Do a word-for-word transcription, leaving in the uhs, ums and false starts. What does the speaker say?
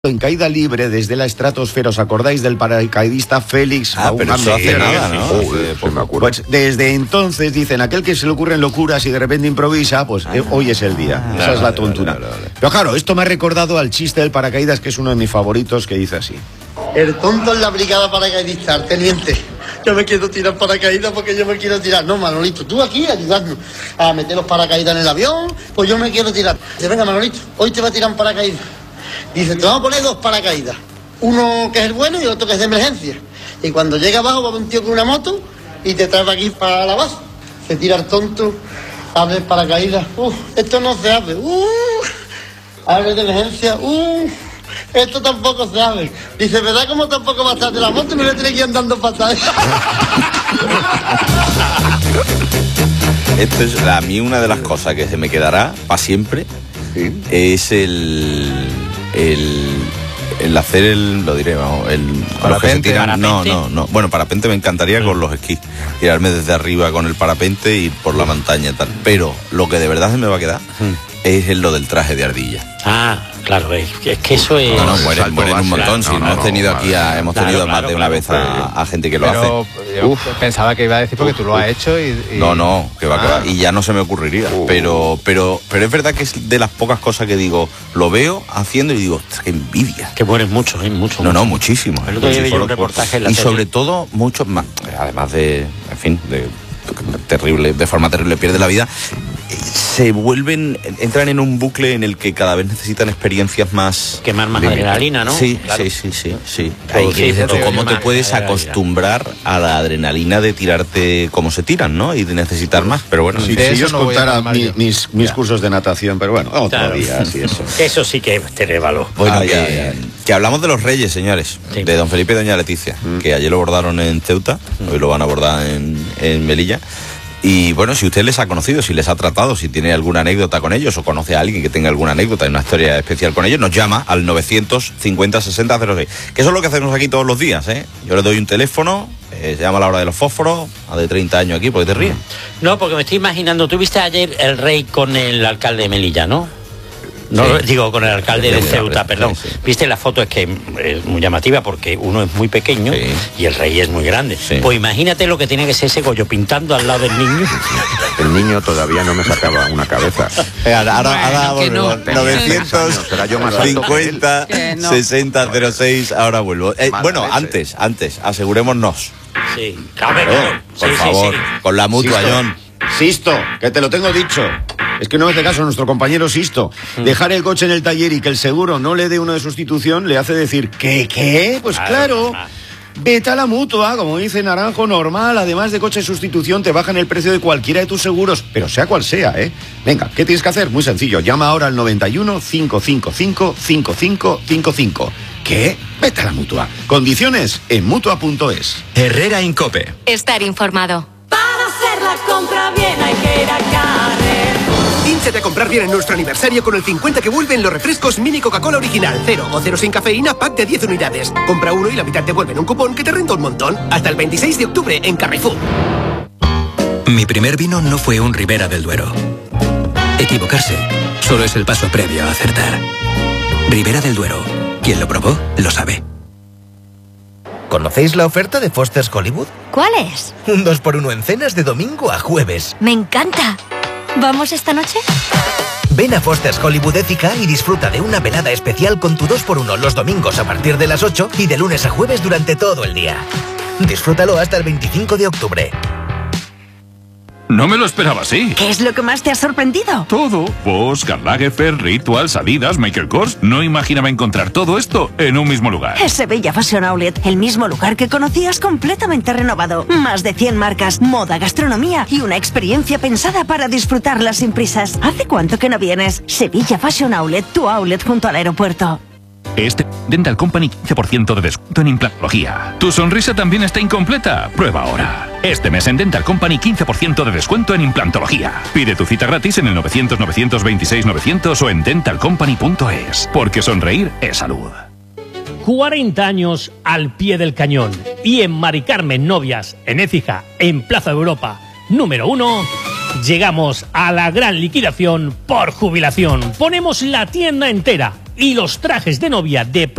En caída libre desde la estratosfera. ¿Os acordáis del paracaidista Félix? Ah, pero eso hace nada, ¿no? Sí, sí, sí, me acuerdo. Pues desde entonces dicen, aquel que se le ocurren locuras y de repente improvisa, pues ah, eh, hoy es el día. Ah, Esa es la tontura. Vale, vale, vale. Pero claro, esto me ha recordado al chiste del paracaídas, que es uno de mis favoritos, que dice así. El tonto en la brigada paracaidista, teniente. Yo me quiero tirar paracaídas porque yo me quiero tirar. No, Manolito, tú aquí ayudando a meter los paracaídas en el avión, pues yo me quiero tirar. Dice, venga, Manolito, hoy te va a tirar un paracaídas. Dice, te vamos a poner dos paracaídas. Uno que es el bueno y otro que es de emergencia. Y cuando llega abajo va un tío con una moto y te trae aquí para la base. Se tira el tonto, abre el paracaídas. Uf, esto no se abre. Uf, abre de emergencia. Uf, esto tampoco se abre. Dice, ¿verdad cómo tampoco va a estar de la moto? Me voy a tener que ir andando patadas. Esto es a mí una de las cosas que se me quedará para siempre. ¿Sí? Es el... El, el hacer el, lo diré, vamos, el parapente, tiran, no, no, no. Bueno, parapente me encantaría mm. con los esquís, tirarme desde arriba con el parapente y ir por la montaña y tal. Pero lo que de verdad se me va a quedar mm. es lo del traje de ardilla. Ah, claro, es que, es que eso es... No, no, mueren, mueren un montón. Claro, si no, no, hemos tenido no, aquí a, hemos claro, tenido claro, más de una claro, vez a, a gente que lo pero hace. Yo uf, pensaba que iba a decir porque uf, tú lo has hecho y, y... No, no, que va, ah. que va, y ya no se me ocurriría. Uh. Pero, pero, pero es verdad que es de las pocas cosas que digo, lo veo haciendo y digo, qué envidia. Que mueren muchos, ¿eh? Mucho, no, mucho. no, muchísimo. El otro día vi un reportaje en la Y tele. sobre todo, muchos más, además de, en fin, de... terrible, de forma terrible pierde la vida, se vuelven, entran en un bucle en el que cada vez necesitan experiencias más... Quemar más adrenalina, ¿no? Sí, claro. sí, sí, sí, sí. Ahí sí, ¿Tú cómo te puedes adrenalina. acostumbrar a la adrenalina de tirarte como se tiran, ¿no? Y de necesitar más, pero bueno... Sí, si yo os no contara mi, mis, mis cursos de natación, pero bueno, otro claro. día, así eso. Eso sí que tiene valor. Bueno, ah, que, ya, ya. que hablamos de los Reyes, señores, sí. de don Felipe y doña Leticia, mm. que ayer lo bordaron en Ceuta, mm. hoy lo van a bordar en, en Melilla. Y bueno, si usted les ha conocido, si les ha tratado, si tiene alguna anécdota con ellos o conoce a alguien que tenga alguna anécdota y una historia especial con ellos, nos llama al novecientos cincuenta sesenta cero seis. Que eso es lo que hacemos aquí todos los días, ¿eh? Yo le doy un teléfono, eh, se llama La Hora de los Fósforos, a de treinta años aquí, ¿por qué te ríes? No, porque me estoy imaginando, tú viste ayer el rey con el alcalde de Melilla, ¿no? No, sí. digo, con el alcalde sí, de Ceuta, perdón. Sí, sí. Viste, la foto es que es muy llamativa porque uno es muy pequeño sí. y el rey es muy grande. Sí. Pues imagínate lo que tiene que ser ese Goyo pintando al lado del niño. El niño todavía no me sacaba una cabeza. Eh, ahora, ahora, bueno, ahora vuelvo. No. novecientos cincuenta sesenta cero seis, ahora vuelvo. Eh, bueno, antes, antes, asegurémonos. Sí, claro, eh, por sí, favor, sí, sí. con la mutua, Sisto, John. Sisto, que te lo tengo dicho. Es que no me hace caso nuestro compañero Sisto. Dejar el coche en el taller y que el seguro no le dé uno de sustitución le hace decir, ¿qué, qué? Pues claro, claro. Vete a la mutua, como dice Naranjo, normal. Además de coche de sustitución, te bajan el precio de cualquiera de tus seguros, pero sea cual sea, ¿eh? Venga, ¿qué tienes que hacer? Muy sencillo, llama ahora al noventa y uno, cinco cinco cinco, cinco cinco cinco cinco. ¿Qué? Vete a la mutua. Condiciones en mutua punto es. Herrera Incope. Estar informado. Para hacer la compra bien hay que ir a Carrefour. Pínchate a comprar bien en nuestro aniversario con el cincuenta que vuelven los refrescos Mini Coca-Cola original, cero o cero sin cafeína, pack de diez unidades. Compra uno y la mitad te vuelven un cupón que te renta un montón. Hasta el veintiséis de octubre en Carrefour. Mi primer vino no fue un Ribera del Duero. Equivocarse solo es el paso previo a acertar. Ribera del Duero. Quien lo probó, lo sabe. ¿Conocéis la oferta de Foster's Hollywood? ¿Cuál es? Un dos por uno en cenas de domingo a jueves. ¡Me encanta! ¿Vamos esta noche? Ven a Foster's Hollywood Ética y disfruta de una velada especial con tu dos por uno los domingos a partir de las ocho y de lunes a jueves durante todo el día. Disfrútalo hasta el veinticinco de octubre. No me lo esperaba así. ¿Qué es lo que más te ha sorprendido? Todo. Bosch, Karl Lagerfeld, Rituals, Adidas, Michael Kors. No imaginaba encontrar todo esto en un mismo lugar. Es Sevilla Fashion Outlet, el mismo lugar que conocías completamente renovado. Más de cien marcas, moda, gastronomía y una experiencia pensada para disfrutarla sin prisas. ¿Hace cuánto que no vienes? Sevilla Fashion Outlet, tu outlet junto al aeropuerto. Este Dental Company quince por ciento de descuento en implantología. ¿Tu sonrisa también está incompleta? Prueba ahora. Este mes en Dental Company quince por ciento de descuento en implantología. Pide tu cita gratis en el novecientos, novecientos veintiséis, novecientos o en dental company punto es. Porque sonreír es salud. cuarenta años al pie del cañón. Y en Mari Carmen Novias, en Écija, en Plaza Europa, número uno, llegamos a la gran liquidación por jubilación. Ponemos la tienda entera. y los trajes de novia de